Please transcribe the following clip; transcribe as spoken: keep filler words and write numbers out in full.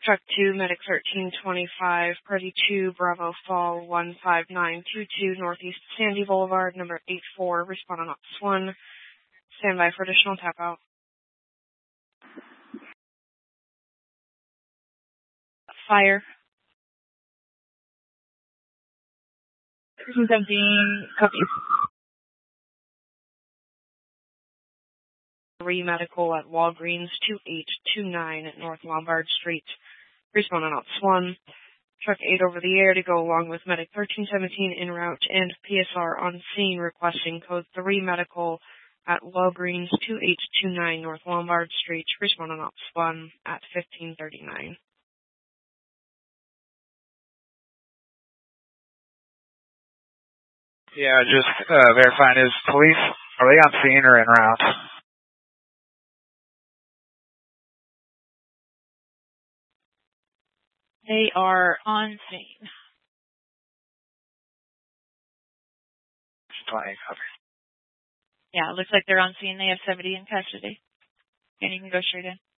Truck two, Medic thirteen twenty-five, Party two, Bravo Fall one five nine two two, Northeast Sandy Boulevard, number eight four, respond on Ops one. Stand by for additional tap out. Fire. Person seventeen, copy. Three medical at Walgreens two eight two nine at North Lombard Street. Respond on Ops one. Truck eight over the air to go along with Medic thirteen seventeen en route and P S R on scene requesting code three medical at Walgreens two eight two nine North Lombard Street. Respond on Ops one at fifteen thirty-nine. Yeah, just uh, verifying, is police, are they on scene or en route? They are on scene. twenty, copy. Yeah, it looks like they're on scene. They have seventy in custody. And you can go straight in.